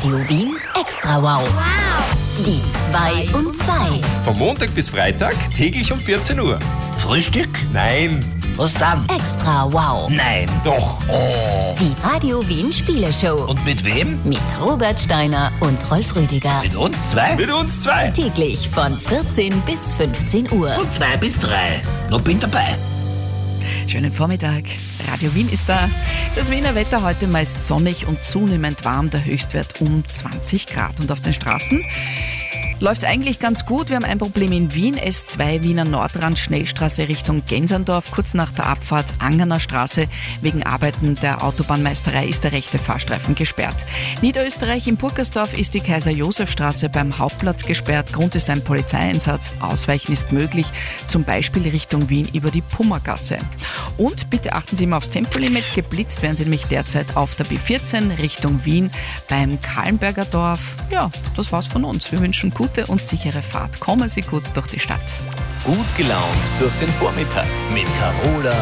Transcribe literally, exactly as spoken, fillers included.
Radio Wien Extra Wow. Die zwei um zwei. Von Montag bis Freitag täglich um vierzehn Uhr. Frühstück? Nein. Was dann? Extra Wow. Nein. Doch. Oh. Die Radio Wien Spieleshow. Und mit wem? Mit Robert Steiner und Rolf Rüdiger. Mit uns zwei? Mit uns zwei. Täglich von vierzehn bis fünfzehn Uhr. Von zwei bis drei. Noch bin dabei. Schönen Vormittag. Radio Wien ist da. Das Wiener Wetter heute meist sonnig und zunehmend warm, der Höchstwert um zwanzig Grad. Und auf den Straßen läuft es eigentlich ganz gut. Wir haben ein Problem in Wien, S zwei Wiener Nordrand, Schnellstraße Richtung Gensandorf. Kurz nach der Abfahrt Angerner Straße. Wegen Arbeiten der Autobahnmeisterei ist der rechte Fahrstreifen gesperrt. Niederösterreich in Burgersdorf ist die Kaiser-Josef-Straße beim Hauptplatz gesperrt. Grund ist ein Polizeieinsatz. Ausweichen ist möglich, zum Beispiel Richtung Wien über die Pummergasse. Und bitte achten Sie immer aufs Tempolimit. Geblitzt werden Sie nämlich derzeit auf der B vierzehn Richtung Wien beim Kahlenberger Dorf. Ja, das war's von uns. Wir wünschen gute und sichere Fahrt. Kommen Sie gut durch die Stadt. Gut gelaunt durch den Vormittag mit Carola